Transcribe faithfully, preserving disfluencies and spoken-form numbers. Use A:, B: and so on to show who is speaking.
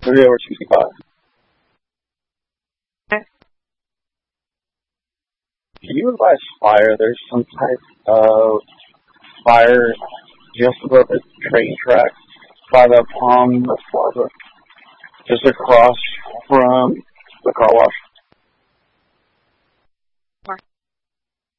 A: three over sixty-five. Can you advise fire? There's some type of fire just above the train tracks by the Palm Plaza, just across from the car wash.